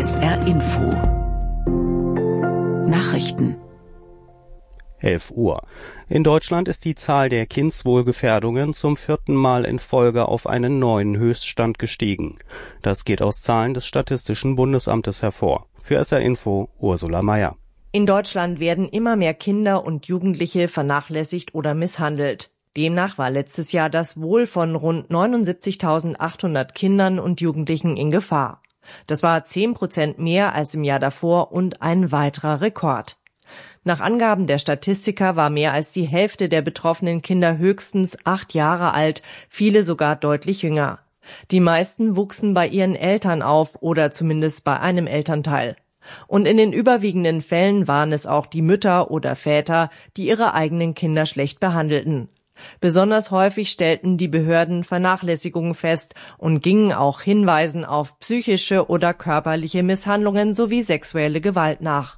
SR Info Nachrichten 11 Uhr. In Deutschland ist die Zahl der Kindswohlgefährdungen zum 4. Mal in Folge auf einen neuen Höchststand gestiegen. Das geht aus Zahlen des Statistischen Bundesamtes hervor. Für SR Info Ursula Mayer. In Deutschland werden immer mehr Kinder und Jugendliche vernachlässigt oder misshandelt. Demnach war letztes Jahr das Wohl von rund 79.800 Kindern und Jugendlichen in Gefahr. Das war 10% mehr als im Jahr davor und ein weiterer Rekord. Nach Angaben der Statistiker war mehr als die Hälfte der betroffenen Kinder höchstens 8 Jahre alt, viele sogar deutlich jünger. Die meisten wuchsen bei ihren Eltern auf oder zumindest bei einem Elternteil. Und in den überwiegenden Fällen waren es auch die Mütter oder Väter, die ihre eigenen Kinder schlecht behandelten. Besonders häufig stellten die Behörden Vernachlässigungen fest und gingen auch Hinweisen auf psychische oder körperliche Misshandlungen sowie sexuelle Gewalt nach.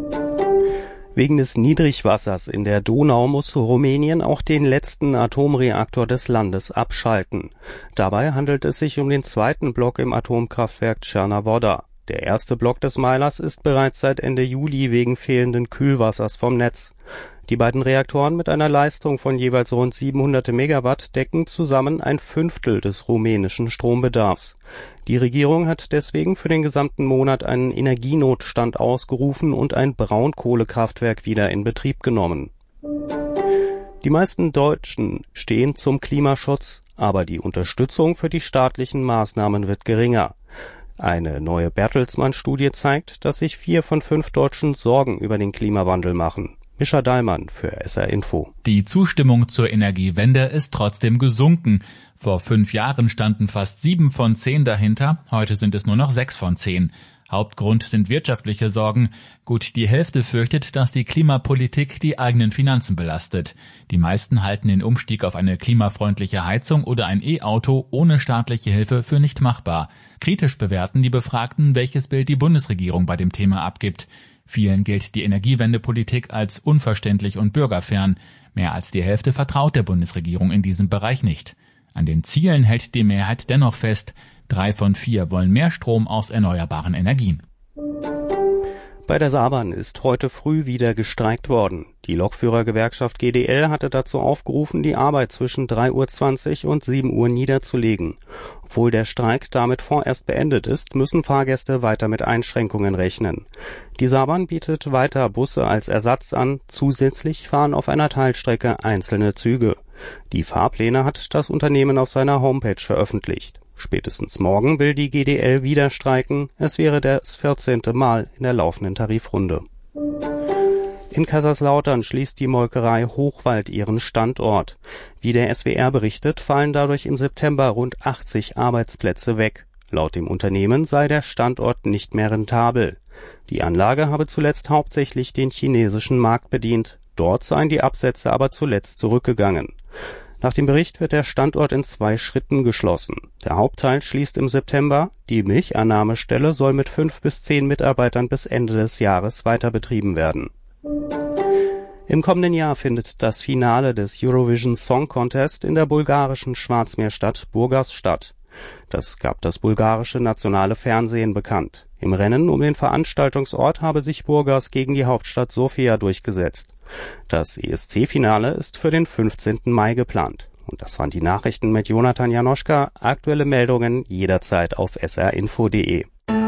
Wegen des Niedrigwassers in der Donau muss Rumänien auch den letzten Atomreaktor des Landes abschalten. Dabei handelt es sich um den zweiten Block im Atomkraftwerk Černá-Voda. Der erste Block des Meilers ist bereits seit Ende Juli wegen fehlenden Kühlwassers vom Netz. Die beiden Reaktoren mit einer Leistung von jeweils rund 700 Megawatt decken zusammen 1/5 des rumänischen Strombedarfs. Die Regierung hat deswegen für den gesamten Monat einen Energienotstand ausgerufen und ein Braunkohlekraftwerk wieder in Betrieb genommen. Die meisten Deutschen stehen zum Klimaschutz, aber die Unterstützung für die staatlichen Maßnahmen wird geringer. Eine neue Bertelsmann-Studie zeigt, dass sich 4 von 5 Deutschen Sorgen über den Klimawandel machen. Mischa Dahlmann für SR Info. Die Zustimmung zur Energiewende ist trotzdem gesunken. Vor 5 Jahren standen fast 7 von 10 dahinter, heute sind es nur noch 6 von 10. Hauptgrund sind wirtschaftliche Sorgen. Gut die Hälfte fürchtet, dass die Klimapolitik die eigenen Finanzen belastet. Die meisten halten den Umstieg auf eine klimafreundliche Heizung oder ein E-Auto ohne staatliche Hilfe für nicht machbar. Kritisch bewerten die Befragten, welches Bild die Bundesregierung bei dem Thema abgibt. Vielen gilt die Energiewendepolitik als unverständlich und bürgerfern. Mehr als die Hälfte vertraut der Bundesregierung in diesem Bereich nicht. An den Zielen hält die Mehrheit dennoch fest. 3 von 4 wollen mehr Strom aus erneuerbaren Energien. Bei der Saarbahn ist heute früh wieder gestreikt worden. Die Lokführergewerkschaft GDL hatte dazu aufgerufen, die Arbeit zwischen 3:20 Uhr und 7 Uhr niederzulegen. Obwohl der Streik damit vorerst beendet ist, müssen Fahrgäste weiter mit Einschränkungen rechnen. Die Saarbahn bietet weiter Busse als Ersatz an, zusätzlich fahren auf einer Teilstrecke einzelne Züge. Die Fahrpläne hat das Unternehmen auf seiner Homepage veröffentlicht. Spätestens morgen will die GDL wieder streiken. Es wäre das 14. Mal in der laufenden Tarifrunde. In Kaiserslautern schließt die Molkerei Hochwald ihren Standort. Wie der SWR berichtet, fallen dadurch im September rund 80 Arbeitsplätze weg. Laut dem Unternehmen sei der Standort nicht mehr rentabel. Die Anlage habe zuletzt hauptsächlich den chinesischen Markt bedient. Dort seien die Absätze aber zuletzt zurückgegangen. Nach dem Bericht wird der Standort in 2 Schritten geschlossen. Der Hauptteil schließt im September. Die Milchannahmestelle soll mit 5 bis 10 Mitarbeitern bis Ende des Jahres weiter betrieben werden. Im kommenden Jahr findet das Finale des Eurovision Song Contest in der bulgarischen Schwarzmeerstadt Burgas statt. Das gab das bulgarische nationale Fernsehen bekannt. Im Rennen um den Veranstaltungsort habe sich Burgas gegen die Hauptstadt Sofia durchgesetzt. Das ESC-Finale ist für den 15. Mai geplant. Und das waren die Nachrichten mit Jonathan Janoschka. Aktuelle Meldungen jederzeit auf srinfo.de.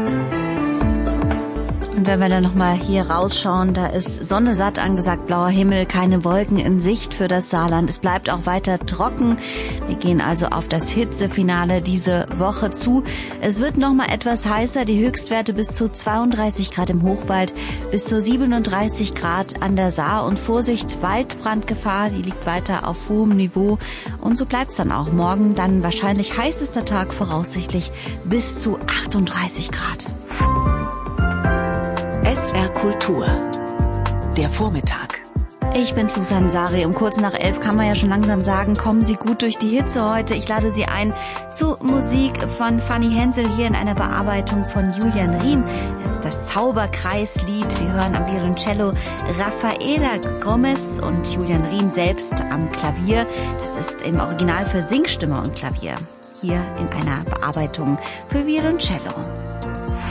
Und wenn wir dann nochmal hier rausschauen, da ist Sonne satt angesagt, blauer Himmel, keine Wolken in Sicht für das Saarland. Es bleibt auch weiter trocken. Wir gehen also auf das Hitzefinale diese Woche zu. Es wird nochmal etwas heißer, die Höchstwerte bis zu 32 Grad im Hochwald, bis zu 37 Grad an der Saar. Und Vorsicht, Waldbrandgefahr, die liegt weiter auf hohem Niveau. Und so bleibt's dann auch morgen, dann wahrscheinlich heißester Tag, voraussichtlich bis zu 38 Grad. SR Kultur. Der Vormittag. Ich bin Susan Sari. Um kurz nach 11 kann man ja schon langsam sagen, kommen Sie gut durch die Hitze heute. Ich lade Sie ein zu Musik von Fanny Hensel hier in einer Bearbeitung von Julian Riem. Es ist das Zauberkreislied. Wir hören am Violoncello Rafaela Gomez und Julian Riem selbst am Klavier. Das ist im Original für Singstimme und Klavier. Hier in einer Bearbeitung für Violoncello.